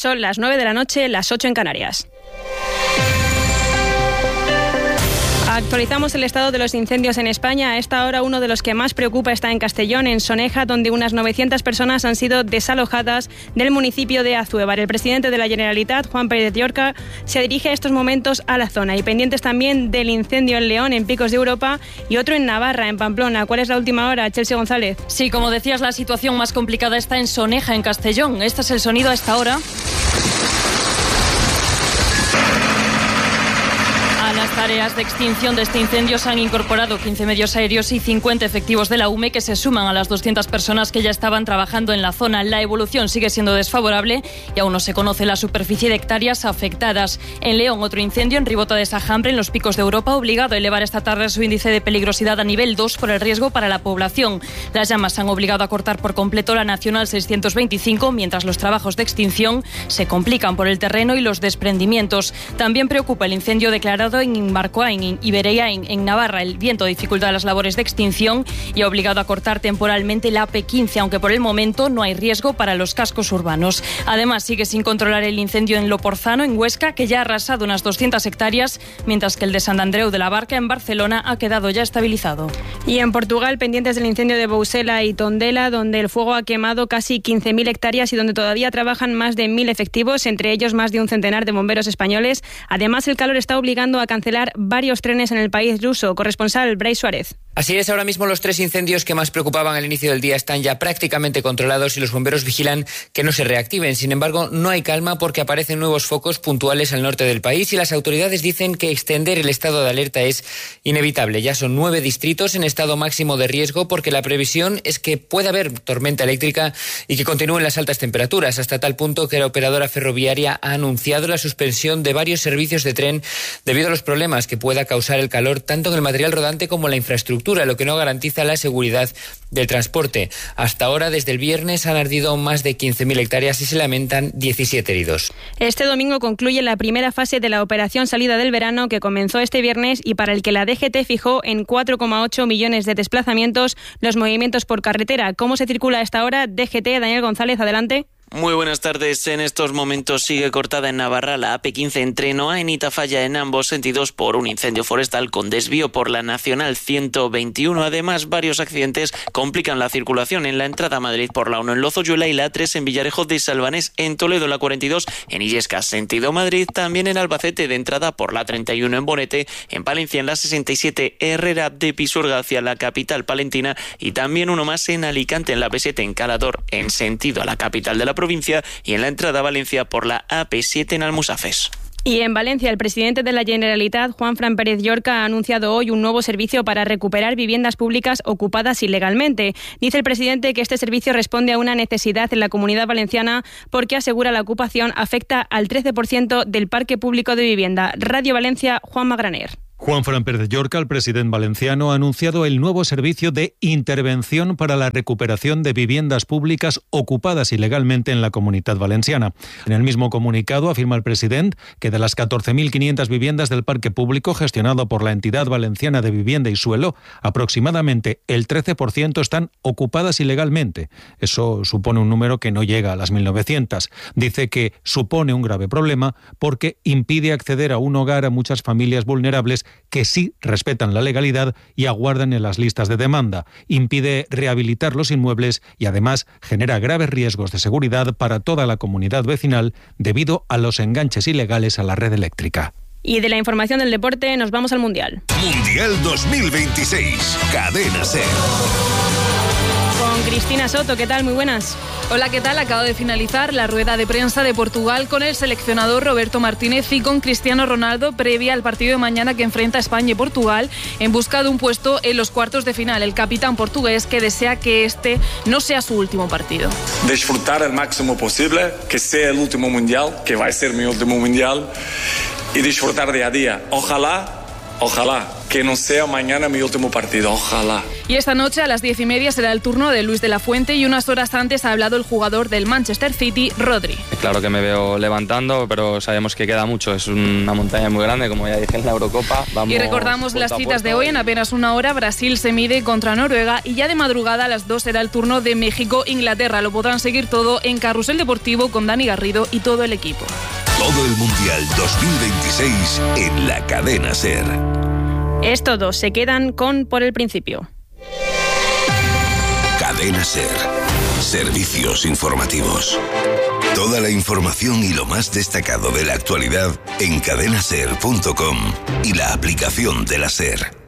Son las 9 de la noche, las 8 en Canarias. Actualizamos el estado de los incendios en España. A esta hora uno de los que más preocupa está en Castellón, en Soneja, donde unas 900 personas han sido desalojadas del municipio de Azuévar. El presidente de la Generalitat, Juan Pérez Llorca, se dirige a estos momentos a la zona. Y pendientes también del incendio en León, en Picos de Europa, y otro en Navarra, en Pamplona. ¿Cuál es la última hora, Chelsea González? Sí, como decías, la situación más complicada está en Soneja, en Castellón. Este es el sonido a esta hora. Las tareas de extinción de este incendio se han incorporado 15 medios aéreos y 50 efectivos de la UME, que se suman a las 200 personas que ya estaban trabajando en la zona. La evolución sigue siendo desfavorable y aún no se conoce la superficie de hectáreas afectadas. En León, otro incendio en Ribota de Sajambre, en los Picos de Europa, obligado a elevar esta tarde su índice de peligrosidad a nivel 2 por el riesgo para la población. Las llamas han obligado a cortar por completo la Nacional 625, mientras los trabajos de extinción se complican por el terreno y los desprendimientos. También preocupa el incendio declarado en Barcoa, en Iberia, en Navarra. El viento dificulta las labores de extinción y ha obligado a cortar temporalmente la AP15, aunque por el momento no hay riesgo para los cascos urbanos. Además, sigue sin controlar el incendio en Loporzano, en Huesca, que ya ha arrasado unas 200 hectáreas, mientras que el de Sant Andreu de la Barca, en Barcelona, ha quedado ya estabilizado. Y en Portugal, pendientes del incendio de Bousela y Tondela, donde el fuego ha quemado casi 15.000 hectáreas y donde todavía trabajan más de 1.000 efectivos, entre ellos más de un centenar de bomberos españoles. Además, el calor está obligando a cancelar varios trenes en el país luso. Corresponsal Brais Suárez. Así es, ahora mismo los 3 incendios que más preocupaban al inicio del día están ya prácticamente controlados y los bomberos vigilan que no se reactiven. Sin embargo, no hay calma porque aparecen nuevos focos puntuales al norte del país y las autoridades dicen que extender el estado de alerta es inevitable. Ya son 9 distritos en estado máximo de riesgo porque la previsión es que pueda haber tormenta eléctrica y que continúen las altas temperaturas, hasta tal punto que la operadora ferroviaria ha anunciado la suspensión de varios servicios de tren debido a los problemas que pueda causar el calor tanto en el material rodante como en la infraestructura, lo que no garantiza la seguridad del transporte. Hasta ahora, desde el viernes, han ardido más de 15.000 hectáreas y se lamentan 17 heridos. Este domingo concluye la primera fase de la operación Salida del Verano, que comenzó este viernes y para el que la DGT fijó en 4,8 millones de desplazamientos los movimientos por carretera. ¿Cómo se circula a esta hora? DGT, Daniel González, adelante. Muy buenas tardes. En estos momentos sigue cortada en Navarra la AP15 entre Noain y Tafalla en ambos sentidos por un incendio forestal con desvío por la Nacional 121. Además, varios accidentes complican la circulación en la entrada a Madrid por la 1 en Lozoyuela y la 3 en Villarejo de Salvanés, en Toledo la 42 en Illescas sentido Madrid, también en Albacete de entrada por la 31 en Bonete, en Palencia en la 67 Herrera de Pisuerga hacia la capital palentina y también uno más en Alicante en la P7 en Calador en sentido a la capital de la provincia y en la entrada a Valencia por la AP7 en Almusafes. Y en Valencia, el presidente de la Generalitat, Juan Pérez Llorca, ha anunciado hoy un nuevo servicio para recuperar viviendas públicas ocupadas ilegalmente. Dice el presidente que este servicio responde a una necesidad en la Comunidad Valenciana porque, asegura, la ocupación afecta al 13% del parque público de vivienda. Radio Valencia, Juan Magraner. Juan Pérez Llorca, el presidente valenciano, ha anunciado el nuevo servicio de intervención para la recuperación de viviendas públicas ocupadas ilegalmente en la Comunidad Valenciana. En el mismo comunicado afirma el presidente que de las 14.500 viviendas del parque público gestionado por la entidad valenciana de vivienda y suelo, aproximadamente el 13% están ocupadas ilegalmente. Eso supone un número que no llega a las 1.900. Dice que supone un grave problema porque impide acceder a un hogar a muchas familias vulnerables que sí respetan la legalidad y aguardan en las listas de demanda. Impide rehabilitar los inmuebles y además genera graves riesgos de seguridad para toda la comunidad vecinal debido a los enganches ilegales a la red eléctrica. Y de la información del deporte nos vamos al Mundial. Mundial 2026, Cadena SER. Con Cristina Soto, ¿qué tal? Muy buenas. Hola, ¿qué tal? Acaba de finalizar la rueda de prensa de Portugal con el seleccionador Roberto Martínez y con Cristiano Ronaldo previa al partido de mañana que enfrenta a España y Portugal en busca de un puesto en los cuartos de final. El capitán portugués que desea que este no sea su último partido. Disfrutar al máximo posible, que sea el último mundial, que va a ser mi último mundial, y disfrutar día a día. Ojalá que no sea mañana mi último partido, ojalá. Y esta noche a las 10:30 será el turno de Luis de la Fuente y unas horas antes ha hablado el jugador del Manchester City, Rodri. Claro que me veo levantando, pero sabemos que queda mucho. Es una montaña muy grande, como ya dije en la Eurocopa. Y recordamos las citas de hoy. En apenas una hora Brasil se mide contra Noruega y ya de madrugada a las 2 será el turno de México-Inglaterra. Lo podrán seguir todo en Carrusel Deportivo con Dani Garrido y todo el equipo. Todo el Mundial 2026 en la cadena SER. Estos dos se quedan con Por el Principio. Cadena SER. Servicios informativos. Toda la información y lo más destacado de la actualidad en cadenaser.com y la aplicación de la SER.